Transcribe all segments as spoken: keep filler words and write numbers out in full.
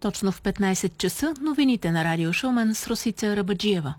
Точно в петнайсет часа новините на Радио Шумен с Росица Рабаджиева.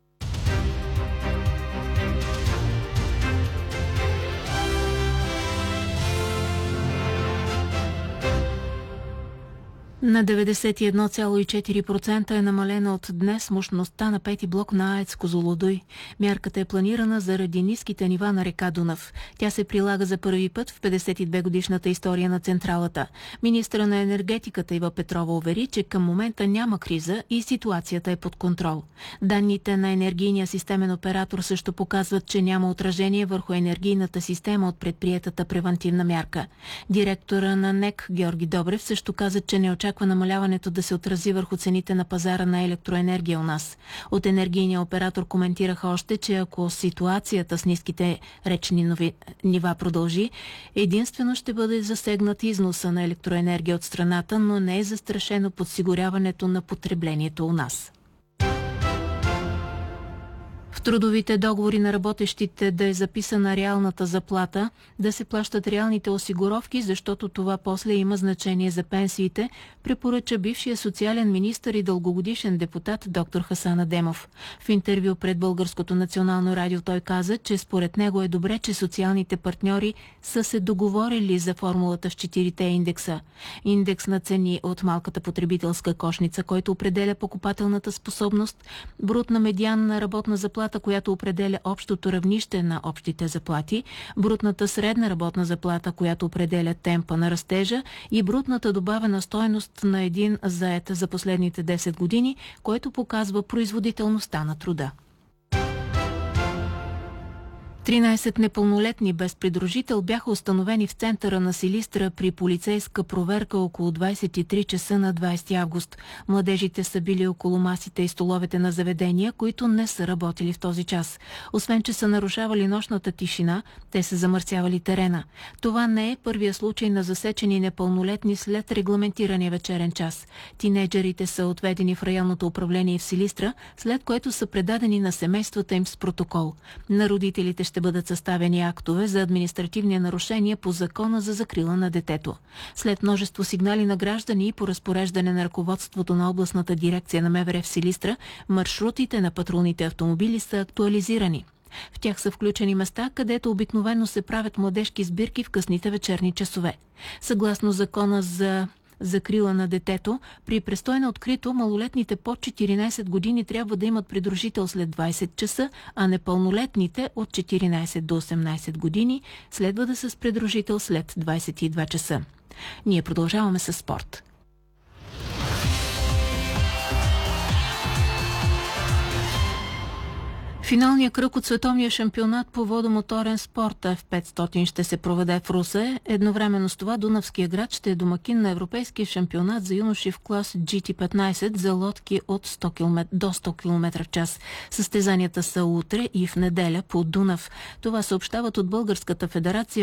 На деветдесет и едно цяло и четири процента е намалена от днес мощността на пети блок на АЕЦ Козлодуй. Мярката е планирана заради ниските нива на река Дунав. Тя се прилага за първи път в петдесет и две годишната история на централата. Министъра на енергетиката Ива Петрова увери, че към момента няма криза и ситуацията е под контрол. Данните на енергийния системен оператор също показват, че няма отражение върху енергийната система от предприетата превантивна мярка. Директора на НЕК Георги Добрев също каза, че не очаква намаляването да се отрази върху цените на пазара на електроенергия у нас. От енергийния оператор коментираха още, че ако ситуацията с ниските речни нови... нива продължи, единствено ще бъде засегнат износа на електроенергия от страната, но не е застрашено подсигуряването на потреблението у нас. В трудовите договори на работещите да е записана реалната заплата, да се плащат реалните осигуровки, защото това после има значение за пенсиите, препоръча бившия социален министър и дългогодишен депутат доктор Хасан Адемов. В интервю пред Българското национално радио той каза, че според него е добре, че социалните партньори са се договорили за формулата в четирите индекса. Индекс на цени от малката потребителска кошница, който определя покупателната способност, брутна медианна работна заплата, която определя общото равнище на общите заплати, брутната средна работна заплата, която определя темпа на растежа, и брутната добавена стойност на един зает за последните десет години, който показва производителността на труда. тринайсет непълнолетни без придружител бяха установени в центъра на Силистра при полицейска проверка около двайсет и три часа на двайсети август. Младежите са били около масите и столовете на заведения, които не са работили в този час. Освен че са нарушавали нощната тишина, те са замърсявали терена. Това не е първия случай на засечени непълнолетни след регламентирания вечерен час. Тинейджерите са отведени в районното управление в Силистра, след което са предадени на семействата им с протокол. На родителите ще ще бъдат съставени актове за административни нарушения по Закона за закрила на детето. След множество сигнали на граждани и по разпореждане на ръководството на областната дирекция на МВР в Силистра, маршрутите на патрулните автомобили са актуализирани. В тях са включени места, където обикновено се правят младежки сбирки в късните вечерни часове. Съгласно Закона за закрила на детето, при престой на открито малолетните под четиринайсет години трябва да имат придружител след двайсет часа, а непълнолетните от четиринайсет до осемнайсет години следва да са с придружител след двайсет и два часа. Ние продължаваме с спорт. Финалният кръг от световния шампионат по водомоторен спорт Еф петстотин ще се проведе в Русе. Едновременно с това Дунавския град ще е домакин на Европейския шампионат за юноши в клас Джи Ти петнайсет за лодки от сто километра, до сто километра в час. Състезанията са утре и в неделя по Дунав. Това съобщават от Българската федерация